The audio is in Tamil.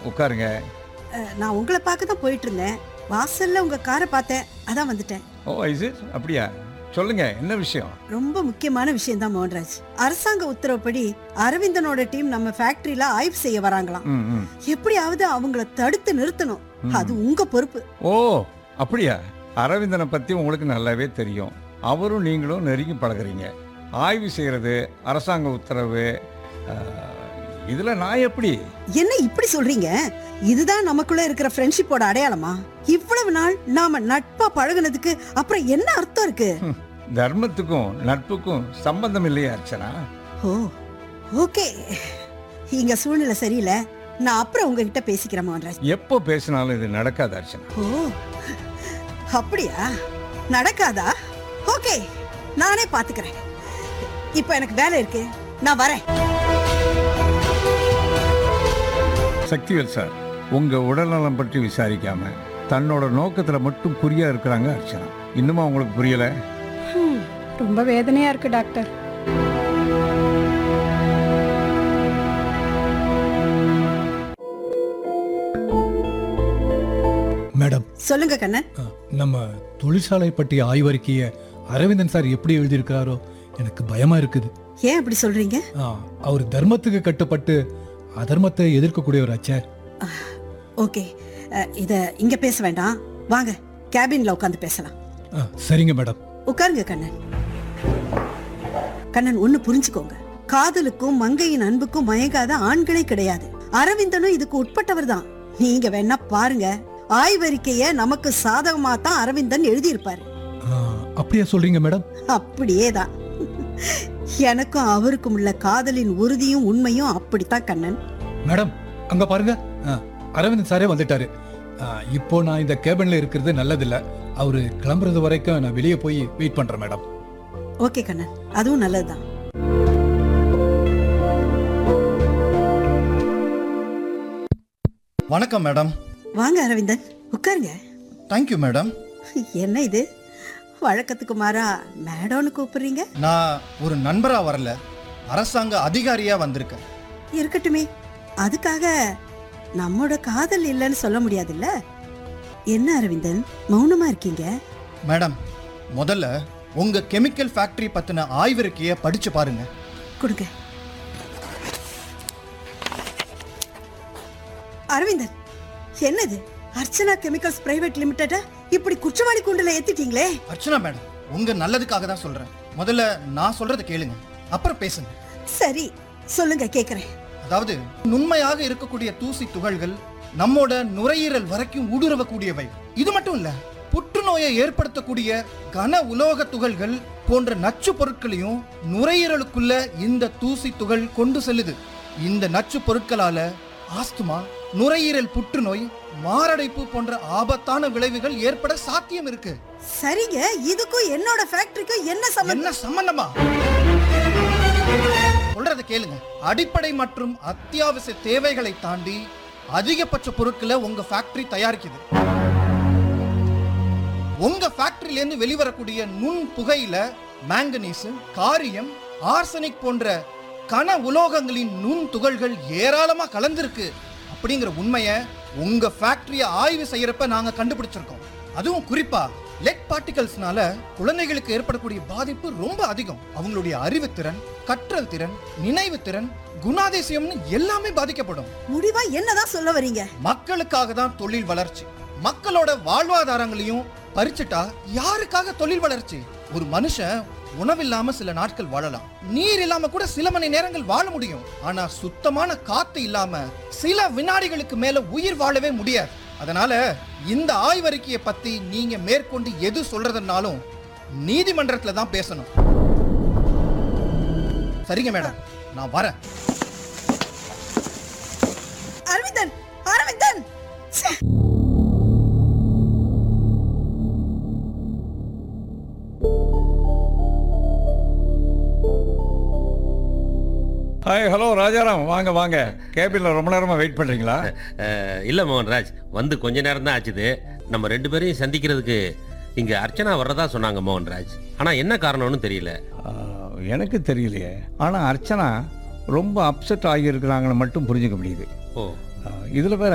உட்காருங்க. நான் உங்களை பார்க்க தான் போயிட்டு இருந்தேன். வாசல்ல உங்க காரை பார்த்தேன், அதான் வந்துட்டேன். ஓ இஸ் இட்? அப்படியா? சொல்லுங்க, என்ன விஷயம்? ரொம்ப முக்கியமான விஷயம் தான் மோகன்ராஜ். அரசாங்க உத்தரவுப்படி அரவிந்தனோட டீம் நம்ம ஃபேக்டரியில ஆய்வு செய்ய வராங்களாம். ம், ம். எப்படியாவது அவங்கள தடுத்து நிறுத்தணும். அது உங்க பொறுப்பு. ஓ அப்படியா? அரவிந்தனை பற்றி உங்களுக்கு நல்லாவே தெரியும். அவரும் நீங்களும் நெருங்கி பழகுறீங்க. ஆய்வு செய்கிறது அரசாங்க உத்தரவு. இதில் நான் எப்படி? என்ன இப்படி சொல்றீங்க? இதுதான் நமக்குள்ள இருக்கிற ஃப்ரெண்ட்ஷிப்போட அடையாளமா? இவ்வளவு நாள் நாம நட்பா பழகுனதுக்கு அப்புறம் என்ன அர்த்தம் இருக்கு? தர்மத்துக்கும் நட்புக்கும் சம்பந்தம் இல்லையா அர்ச்சனா? ஓ ஓகே, இங்க சூழ்நிலை சரியில்லை. நான் அப்புறம் உங்ககிட்ட பேசிக்கிறேன் மோகன்ராஜ். எப்போ பேசினாலும் இது நடக்காது அர்ச்சனா. ஓ அப்படியா? நடக்காதா? ஓகே, நானே பாத்துக்கிறேன். இப்ப எனக்கு வேலை இருக்கு, நான் வரேன். சக்திவேல் சார், உங்க உடல்நலம் பற்றி விசாரிக்காம தன்னோட நோக்கத்துல மட்டும் குறியா இருக்கிறாங்க அர்ச்சனா. இன்னுமா உங்களுக்கு புரியல? ரொம்ப வேதனையா இருக்கு டாக்டர். மேடம், சொல்லுங்க கண்ணன். நம்ம தொழிற்சாலை பற்றிய ஆய்வறிக்கையை அரவிந்தன் சார் எப்படி எழுதியிருக்காரோ எனக்கு பயமா இருக்குது. ஏன் அப்படி சொல்றீங்க? அவர் தர்மத்துக்கு கட்டுப்பட்டு அதர்மத்தை எதிர்க்கக்கூடியவர் ஆச்சே. ஓகே, இத இங்க பேச வேண்டாம். வாங்க கேபின்ல உட்கார்ந்து பேசலாம். சரிங்க மேடம். உட்காருங்க கண்ணன். கண்ணன், ஒண்ணு புரிஞ்சுக்கோங்க. காதலுக்கும் மங்கையின் அன்புக்கும் மயங்காத ஆண்களே கிடையாது. அரவிந்தனும் இதுக்கு உட்பட்டவர் தான். நீங்க வேணா பாருங்க, ஆய்வறிக்கைய நமக்கு சாதகமா தான் அரவிந்தன் எழுதியிருப்பாரு. அப்படியே சொல்றீங்க மேடம்? அப்படியே தான். எனக்கும் அவருக்கும் உள்ள காதலின் உறுதியும் உண்மையும் அப்படித்தான் கண்ணன். மேடம், அங்க பாருங்க, அரவிந்தன் சாரே வந்துட்டாரு. இப்போ நான் இந்த கேபின்ல இருக்கிறது நல்லதில்ல. அவரு கிளம்புறது வரைக்கும் நான் வெளியே போய் வெயிட் பண்றேன் மேடம். ஓகே கண்ணன், அதுவும் நல்லதுதான். வணக்கம் மேடம். வாங்க அரவிந்தன், உட்காருங்க. Thank you madam. என்ன இது, வழக்கத்துக்கு மாறா மேடம்னு கூப்பிடுறீங்க? நான் ஒரு நண்பரா வரல, அரசாங்க அதிகாரியா வந்திருக்கேன். இருக்கட்டுமே, அதுக்காக நம்மோட காதல் இல்லைன்னு சொல்ல முடியாதுல்ல. என்ன அரவிந்தன் மௌனமா இருக்கீங்க? மேடம், முதல்ல உங்க கெமிக்கல் ஃபேக்டரி பத்தின ஆய்வறிக்கையை படிச்சு பாருங்க. கொடுங்க. அரவிந்தன், என்னது அர்ச்சனா கெமிக்கல்ஸ் பிரைவேட் லிமிடெட் இப்படி குற்றவாளி கூண்டுல ஏத்திட்டீங்களே? அர்ச்சனா மேடம், உங்க நல்லதுக்காக தான் சொல்றேன். முதல்ல நான் சொல்றதை கேளுங்க, அப்புறம் பேசுங்க. சரி சொல்லுங்க, கேக்குறேன். அதாவது, நுண்மையாக இருக்கக்கூடிய தூசி துகள்கள் நம்மோட நுரையீரல் வரைக்கும் ஊடுருவக்கூடியவை. இது மட்டும் இல்ல, புற்றுநோயை ஏற்படுத்தக்கூடிய கன உலோக துகள்கள் போன்ற நச்சு பொருட்களையும் நுரையீரலுக்குள்ள இந்த தூசி துகள் கொண்டு செல்லுது. இந்த நச்சு பொருட்களால ஆஸ்துமா, நுரையீரல் புற்றுநோய், மாரடைப்பு போன்ற ஆபத்தான விளைவுகள் ஏற்பட சாத்தியம் இருக்கு. சரிங்க, இதுக்கும் என்னோட ஃபேக்டரிக்கும் என்ன சம்பந்தமா? சொல்றத கேளுங்க. அடிப்படை மற்றும் அத்தியாவசிய தேவைகளை தாண்டி அதிகபட்ச பொருட்களை உங்க ஃபேக்டரி தயாரிக்குது. உங்க ஃபேக்டரியில இருந்து வெளிவரக்கூடிய நுண் புகையில மேங்கனீஸ், காரியம், ஆர்சனிக் போன்ற கன உலோகங்களின் நுண் துகள்கள் ஏராளமா கலந்திருக்கு அப்படிங்கிற உண்மையை உங்க ஃபேக்டரியை ஆய்வு செய்யறப்ப நாங்க கண்டுபிடிச்சிருக்கோம். அதுவும் குறிப்பா லெட் பார்ட்டிகல்ஸ்னால குழந்தைகளுக்கு ஏற்படக்கூடிய பாதிப்பு ரொம்ப அதிகம். அவங்களுடைய அறிவுத்திறன், கற்றல் திறன், நினைவு திறன், குணாதிசயம்னு எல்லாமே பாதிக்கப்படும். முடிவா என்னதான் சொல்ல வரீங்க? மக்களுக்காக தான் தொழில் வளர்ச்சி. மக்களோட வாழ்வாதாரங்களையும் பறிச்சுட்டா யாருக்காக தொழில் வளர்ச்சி? ஒரு மனுஷன் உணவில்லாம சில நாட்கள் வாழலாம், நீர் இல்லாம கூட சில மணி நேரங்கள் வாழ முடியும். ஆனா சுத்தமான காத்து இல்லாம சில வினாடிகளுக்கு மேல உயிர் வாழவே முடியாது. அதனால இந்த ஆய்வறிக்கையை பத்தி நீங்க மேற்கொண்டு எது சொல்றதுனாலும் நீதிமன்றத்துல தான் பேசணும். சரிங்க மேடம், நான் வரேன். அரவிந்தன், அரவிந்தன்! ஹாய், ஹலோ ராஜாராம், வாங்க வாங்க. கேபின்ல ரொம்ப நேரமா வெயிட் பண்றீங்களா? இல்லை மோகன்ராஜ், வந்து கொஞ்ச நேரம் தான் ஆச்சுது. நம்ம ரெண்டு பேரையும் சந்திக்கிறதுக்கு இங்கே அர்ச்சனா வர்றதா சொன்னாங்க மோகன்ராஜ். ஆனால் என்ன காரணம்னு தெரியல. எனக்கு தெரியலையே. ஆனால் அர்ச்சனா ரொம்ப அப்செட் ஆகியிருக்கிறாங்கன்னு மட்டும் புரிஞ்சுக்க முடியுது. ஓ, இதில் வேற